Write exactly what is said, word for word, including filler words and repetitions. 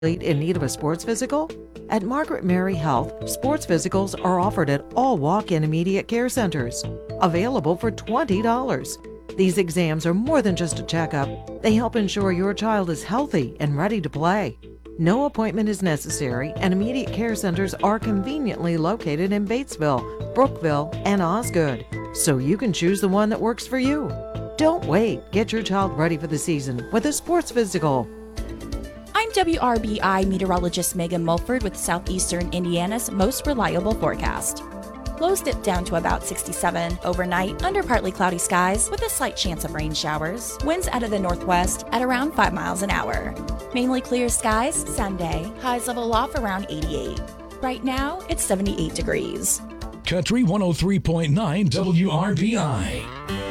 in need of a sports physical? At Margaret Mary Health, sports physicals are offered at all walk-in immediate care centers, available for twenty dollars. These exams are more than just a checkup. They help ensure your child is healthy and ready to play. No appointment is necessary, and immediate care centers are conveniently located in Batesville, Brookville, and Osgood, so you can choose the one that works for you. Don't wait. Get your child ready for the season with a sports physical. I'm W R B I meteorologist Megan Mulford with Southeastern Indiana's most reliable forecast. Lows dip down to about sixty-seven overnight under partly cloudy skies with a slight chance of rain showers. Winds out of the northwest at around five miles an hour. Mainly clear skies Sunday. Highs level off around eighty-eight. Right now, it's seventy-eight degrees. Country one oh three point nine W R B I.